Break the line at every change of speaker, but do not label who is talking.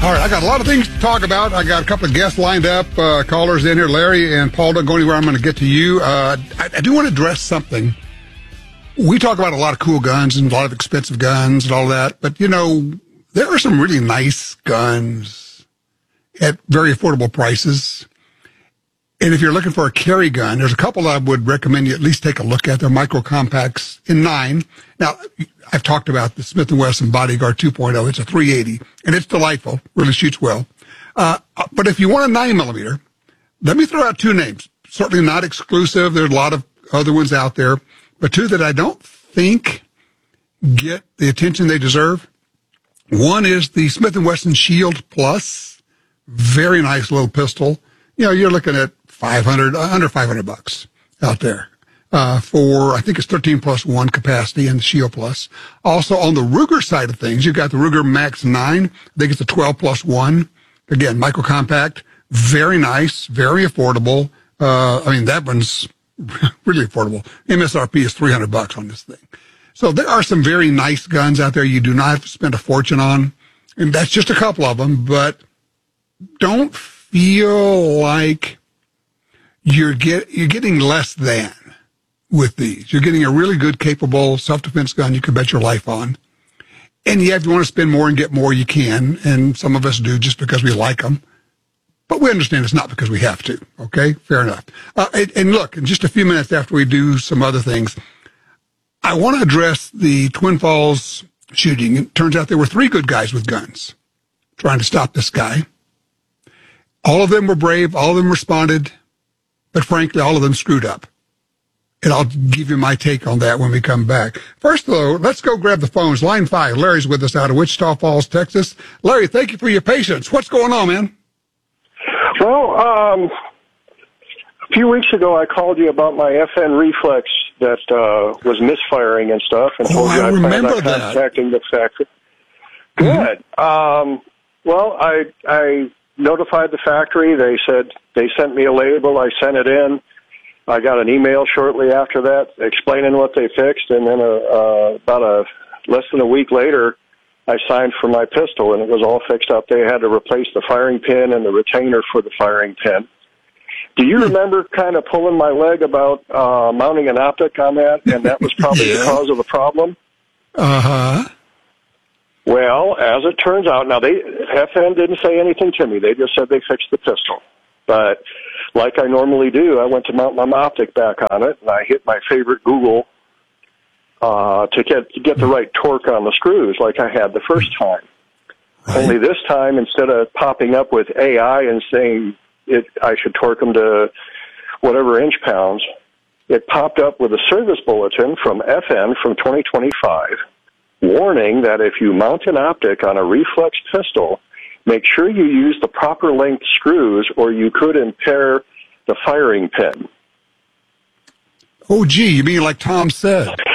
All right, I got a lot of things to talk about. I got a couple of guests lined up, callers in here. Larry and Paul, don't go anywhere. I'm going to get to you. I do want to address something. We talk about a lot of cool guns and a lot of expensive guns and all that, but, you know, there are some really nice guns at very affordable prices. And if you're looking for a carry gun, there's a couple I would recommend you at least take a look at. They're micro compacts in 9. Now, I've talked about the Smith & Wesson Bodyguard 2.0. It's a 380, and it's delightful. Really shoots well. But if you want a 9mm, let me throw out 2 names. Certainly not exclusive. There's a lot of other ones out there, but 2 that I don't think get the attention they deserve. One is the Smith & Wesson Shield Plus. Very nice little pistol. You know, you're looking at under $500 out there. For, I think it's 13+1 capacity in the Shield Plus. Also, on the Ruger side of things, you've got the Ruger Max 9. I think it's a 12+1. Again, micro compact. Very nice, very affordable. That one's really affordable. MSRP is $300 on this thing. So there are some very nice guns out there you do not have to spend a fortune on. And that's just a couple of them, but don't feel like you're getting less than with these. You're getting a really good, capable self-defense gun you can bet your life on. And yeah, if you want to spend more and get more, you can. And some of us do just because we like them. But we understand it's not because we have to. Okay? Fair enough. And look, in just a few minutes after we do some other things, I want to address the Twin Falls shooting. It turns out there were 3 good guys with guns trying to stop this guy. All of them were brave. All of them responded. But frankly, all of them screwed up. And I'll give you my take on that when we come back. First, though, let's go grab the phones. Line 5, Larry's with us out of Wichita Falls, Texas. Larry, thank you for your patience. What's going on, man?
Well, a few weeks ago, I called you about my FN reflex that was misfiring and stuff, and told you I planned on contacting the factory. Good. Well, I notified the factory. They said they sent me a label. I sent it in. I got an email shortly after that explaining what they fixed, and then less than a week later, I signed for my pistol, and it was all fixed up. They had to replace the firing pin and the retainer for the firing pin. Do you remember kind of pulling my leg about mounting an optic on that, and that was probably the cause of the problem?
Uh-huh.
Well, as it turns out, now FN didn't say anything to me. They just said they fixed the pistol. But like I normally do, I went to mount my optic back on it, and I hit my favorite Google to get the right torque on the screws like I had the first time. Right. Only this time, instead of popping up with AI and saying I should torque them to whatever inch pounds, it popped up with a service bulletin from FN from 2025 warning that if you mount an optic on a reflex pistol, make sure you use the proper length screws or you could impair the firing pin.
Oh, gee, you mean like Tom said?